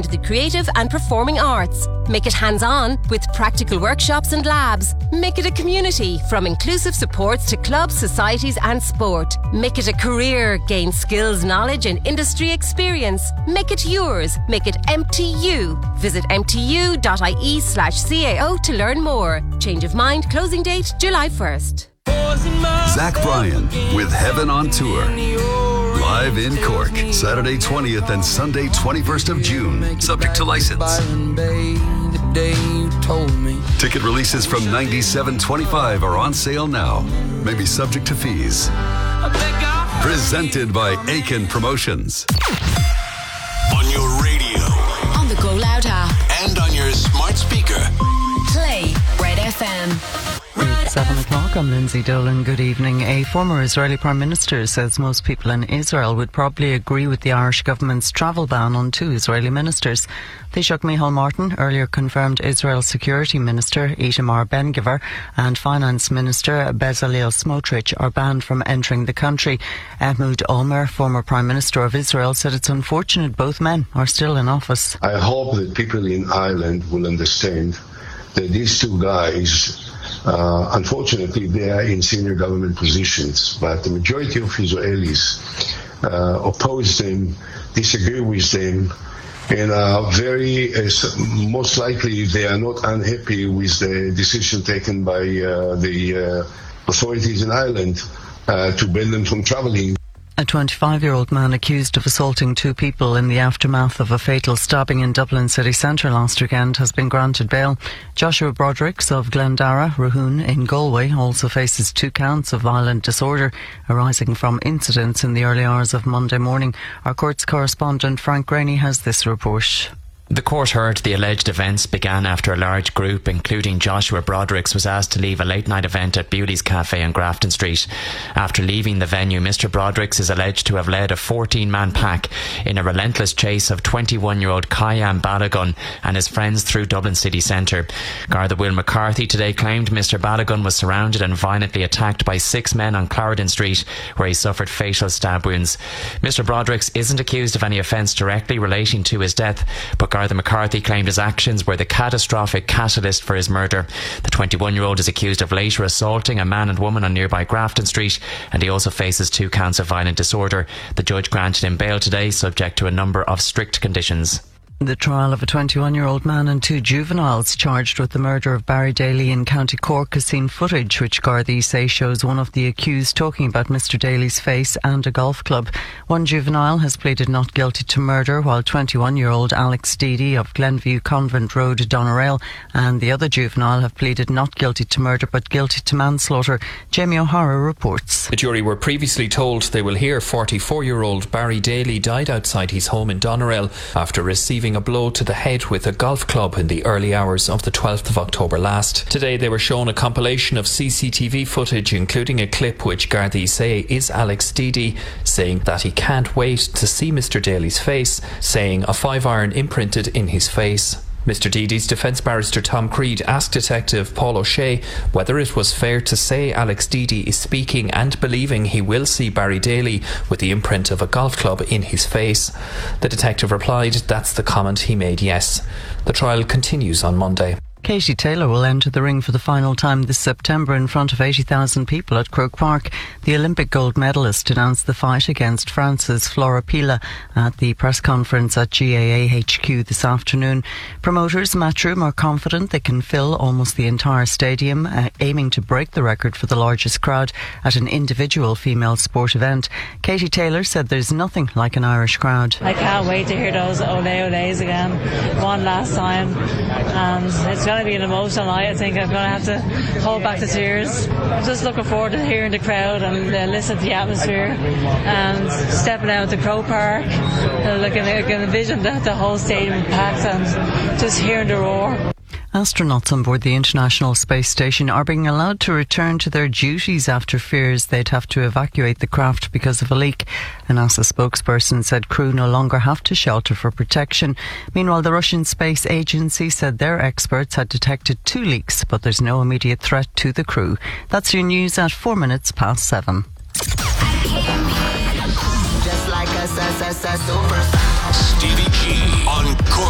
and the creative and performing arts. Make it hands-on with practical workshops and labs. Make it a community, from inclusive supports to clubs, societies and sport. Make it a career. Gain skills, knowledge and industry experience. Make it yours. Make it MTU. Visit mtu.ie/CAO to learn more. Change of mind. Closing date July 1st. Zach Bryan with Heaven on Tour. Live in Cork, Saturday 20th and Sunday 21st of June. Subject to license. Ticket releases from $97.25 are on sale now. May be subject to fees. Presented by Aiken Promotions. On your radio. On the Go Loud app. And on your smart speaker. Play Red FM. It's 7 o'clock. I'm Lindsay Dolan. Good evening. A former Israeli Prime Minister says most people in Israel would probably agree with the Irish government's travel ban on 2 Israeli ministers. Taoiseach Micheál Martin earlier confirmed Israel's Security Minister Itamar Ben-Gvir and Finance Minister Bezalel Smotrich are banned from entering the country. Ehud Olmert, former Prime Minister of Israel, said it's unfortunate both men are still in office. I hope that people in Ireland will understand that these 2 guys, unfortunately, they are in senior government positions, but the majority of Israelis oppose them, disagree with them, and are most likely they are not unhappy with the decision taken by the authorities in Ireland to ban them from travelling. A 25-year-old man accused of assaulting 2 people in the aftermath of a fatal stabbing in Dublin city centre last weekend has been granted bail. Joshua Broderick of Glendara, Rohun in Galway also faces 2 counts of violent disorder arising from incidents in the early hours of Monday morning. Our courts correspondent Frank Graney has this report. The court heard the alleged events began after a large group, including Joshua Broderick, was asked to leave a late-night event at Bewley's Cafe on Grafton Street. After leaving the venue, Mr Broderick is alleged to have led a 14-man pack in a relentless chase of 21-year-old Kayam Balagun and his friends through Dublin city centre. Garda Will McCarthy today claimed Mr Balagun was surrounded and violently attacked by 6 men on Clarendon Street, where he suffered fatal stab wounds. Mr Broderick isn't accused of any offence directly relating to his death, but Garda McCarthy claimed his actions were the catastrophic catalyst for his murder. The 21-year-old is accused of later assaulting a man and woman on nearby Grafton Street, and he also faces 2 counts of violent disorder. The judge granted him bail today, subject to a number of strict conditions. The trial of a 21-year-old man and 2 juveniles charged with the murder of Barry Daly in County Cork has seen footage which Gardaí say shows one of the accused talking about Mr Daly's face and a golf club. One juvenile has pleaded not guilty to murder, while 21-year-old Alex Deedy of Glenview Convent Road, Doneraile, and the other juvenile have pleaded not guilty to murder but guilty to manslaughter. Jamie O'Hara reports. The jury were previously told they will hear 44-year-old Barry Daly died outside his home in Doneraile after receiving a blow to the head with a golf club in the early hours of the 12th of October last. Today they were shown a compilation of CCTV footage, including a clip which Gardaí say is Alex Deedy saying that he can't wait to see Mr Daly's face, saying a 5-iron imprinted in his face. Mr Deedy's defence barrister Tom Creed asked Detective Paul O'Shea whether it was fair to say Alex Deedy is speaking and believing he will see Barry Daly with the imprint of a golf club in his face. The detective replied that's the comment he made, yes. The trial continues on Monday. Katie Taylor will enter the ring for the final time this September in front of 80,000 people at Croke Park. The Olympic gold medalist announced the fight against France's Flora Pila at the press conference at GAA HQ this afternoon. Promoters Matchroom are confident they can fill almost the entire stadium, aiming to break the record for the largest crowd at an individual female sport event. Katie Taylor said there's nothing like an Irish crowd. I can't wait to hear those ole oles again, one last time, and it's going to be an emotional night. I think I'm going to have to hold back the tears. I'm just looking forward to hearing the crowd and listening to the atmosphere and stepping out to Croke Park. I can envision the whole stadium packed and just hearing the roar. Astronauts on board the International Space Station are being allowed to return to their duties after fears they'd have to evacuate the craft because of a leak. A NASA spokesperson said crew no longer have to shelter for protection. Meanwhile, the Russian Space Agency said their experts had detected 2 leaks, but there's no immediate threat to the crew. That's your news at 7:04. Stevie G on Cork.